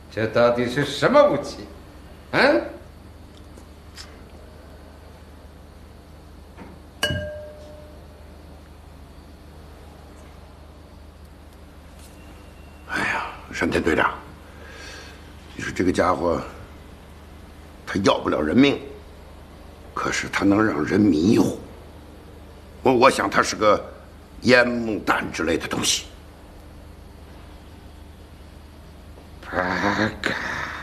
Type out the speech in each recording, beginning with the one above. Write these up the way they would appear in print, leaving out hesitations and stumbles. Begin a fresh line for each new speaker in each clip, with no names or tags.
这到底是什么武器？嗯？
哎呀，山田队长，你说这个家伙，他要不了人命，可是他能让人迷糊。我想他是个烟幕弹之类的东西。
八嘎！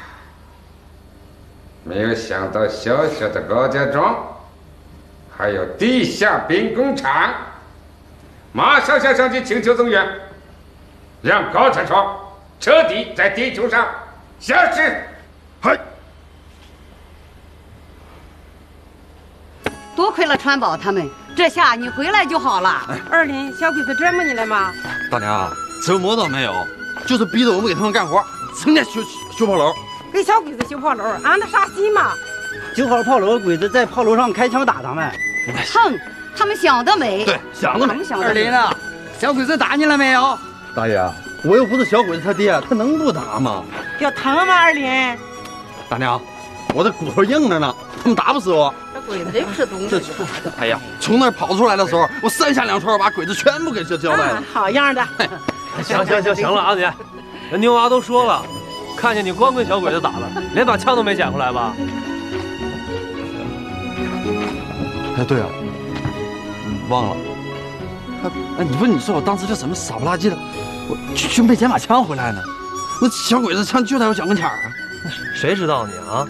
没有想到小小的高家庄还有地下兵工厂，马上向上级请求增援，让高产床彻底在地球上消失。
嗨，
多亏了川宝他们，这下你回来就好了。
二林，小鬼子折磨你了吗？
大娘，折磨倒没有，就是逼着我们给他们干活，成天修炮楼。
给小鬼子修炮楼，安的啥心嘛？
修好炮楼，鬼子在炮楼上开枪打他们。
哼，他们想得美。
对，想得美。
二林啊，小鬼子打你了没有？
大爷，我又不是小鬼子他爹，他能不打吗？
要疼吗？二林，
大娘，我这骨头硬着呢，他们打不死我。
这鬼子真是东西。
哎呀，从那儿跑出来的时候，我3下2除2把鬼子全部给交代了。
好样的！
行了啊你，人牛娃都说了，看见你光跟小鬼子打了，连把枪都没捡回来吧？
哎，对啊，忘了。哎，你说我当时这怎么傻不拉几的，我去没捡把枪回来呢？那小鬼子枪就在我脚跟前儿啊！
谁知道你啊？